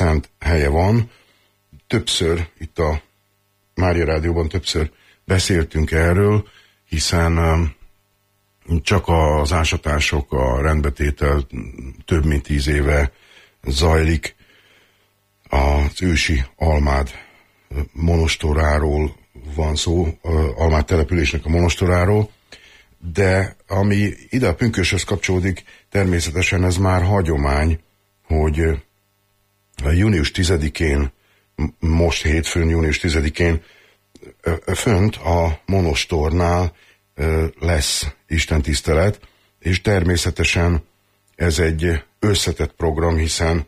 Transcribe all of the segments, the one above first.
szent helye van. Többször itt a Mária Rádióban többször beszéltünk erről, hiszen csak az ásatások, a rendbetétel több mint 10 éve zajlik. Az ősi Almád monostoráról van szó, Almád településnek a monostoráról, de ami ide a pünköshöz kapcsolódik, természetesen ez már hagyomány, hogy június 10-én, most hétfőn, június 10-én fönt a monostornál lesz istentisztelet, és természetesen ez egy összetett program, hiszen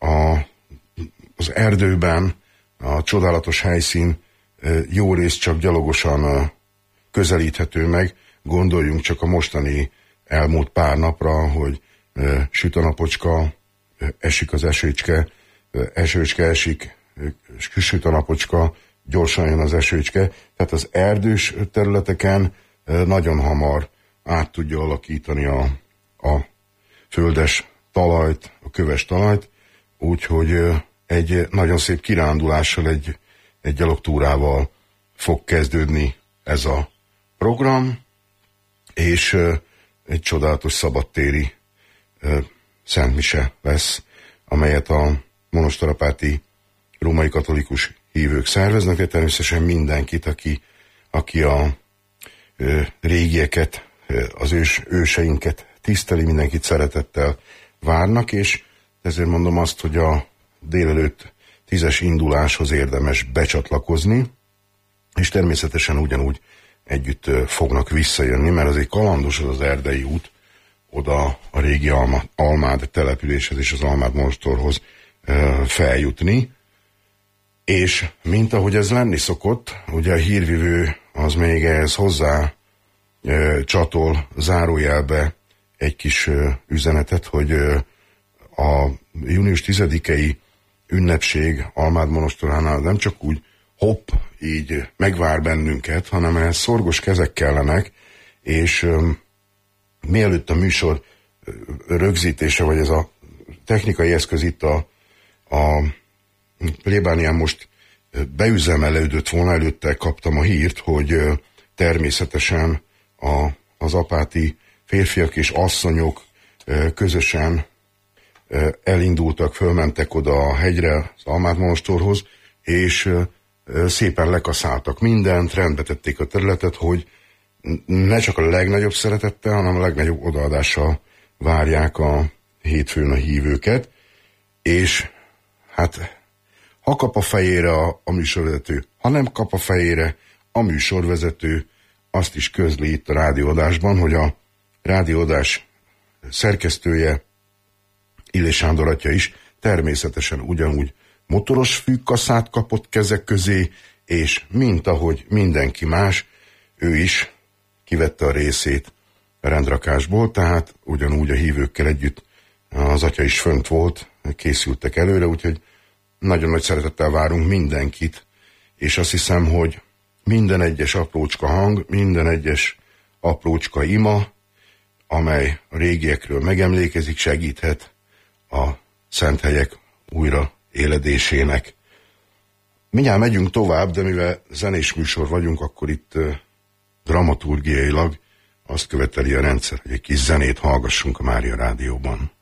az erdőben a csodálatos helyszín jó rész csak gyalogosan közelíthető meg. Gondoljunk csak a mostani elmúlt pár napra, hogy süt a napocska, esik az esőcske, esőcske esik, süt a napocska, gyorsan jön az esőcske. Tehát az erdős területeken nagyon hamar át tudja alakítani a földes talajt, a köves talajt, úgyhogy egy nagyon szép kirándulással, egy gyalogtúrával fog kezdődni ez a program, és egy csodálatos szabadtéri szentmise lesz, amelyet a monostorapáti római katolikus hívők szerveznek, de természetesen mindenkit, aki a régieket, az őseinket tiszteli, mindenkit szeretettel várnak, és ezért mondom azt, hogy a délelőtt 10-es induláshoz érdemes becsatlakozni, és természetesen ugyanúgy együtt fognak visszajönni, mert az egy kalandos az erdei út, oda a régi Almád településhez és az Almád monostorhoz feljutni, és mint ahogy ez lenni szokott, ugye a hírvivő az még ehhez hozzá csatol zárójelbe egy kis üzenetet, hogy a június 10-i ünnepség Almád monostoránál nem csak úgy hopp, így megvár bennünket, hanem ehhez szorgos kezek kellenek, és mielőtt a műsor rögzítése, vagy ez a technikai eszköz itt a plébánián most beüzemelődött volna, előtte kaptam a hírt, hogy természetesen az apáti férfiak és asszonyok közösen elindultak, fölmentek oda a hegyre, az Almád monostorhoz, és szépen lekaszáltak mindent, rendbe tették a területet, hogy ne csak a legnagyobb szeretettel, hanem a legnagyobb odaadással várják a hétfőn a hívőket, és hát ha kap a fejére a műsorvezető, ha nem kap a fejére a műsorvezető, azt is közli itt a rádióadásban, hogy a rádióadás szerkesztője, Illés Sándor atya is természetesen ugyanúgy motoros fűkaszát kapott kezek közé, és mint ahogy mindenki más, ő is kivette a részét a rendrakásból, tehát ugyanúgy a hívőkkel együtt az atya is fönt volt, készültek előre, úgyhogy nagyon nagy szeretettel várunk mindenkit, és azt hiszem, hogy minden egyes aprócska hang, minden egyes aprócska ima, amely a régiekről megemlékezik, segíthet a szent helyek újra éledésének. Mindjárt megyünk tovább, de mivel zenés műsor vagyunk, akkor itt dramaturgiailag azt követeli a rendszer, hogy egy kis zenét hallgassunk a Mária Rádióban.